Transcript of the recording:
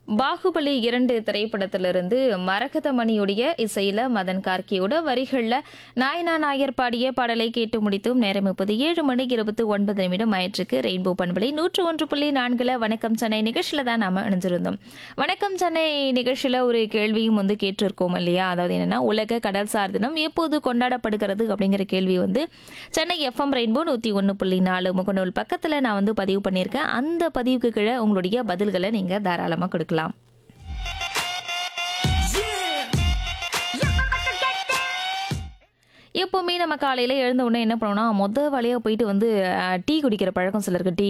பாகுபலி 2 திரைப்படத்திலிருந்து மரகத மணியுடைய இசையில மதன் கார்கியோட வரிகள்ல நாயனா நாயர் பாடிய பாடலை கேட்டு முடித்தும் நேரம் இப்போது 7:29 ஆயிற்றுக்கு. ரெயின்போ பண்பலை 101.4 வணக்கம் சென்னை நிகழ்ச்சியில தான் நாம இணைஞ்சிருந்தோம். வணக்கம் சென்னை நிகழ்ச்சியில ஒரு கேள்வியும் கேட்டிருக்கோம் இல்லையா? அதாவது என்னன்னா, உலக கடல்சார் தினம் எப்போது கொண்டாடப்படுகிறது அப்படிங்கிற கேள்வி சென்னை எஃப்எம் ரெயின்போ 101.4 முகநூல் பக்கத்துல நான் பதிவு பண்ணியிருக்கேன். அந்த பதிவுக்கு கீழே உங்களுடைய பதில்களை நீங்க தாராளமா கொடுக்கலாம். எப்பவுமே நம்ம காலையில எழுந்த உடனே என்ன பண்ணுவோம்னா, மொத வேலையா போயிட்டு டீ குடிக்கிற பழக்கம் சிலருக்கு. டீ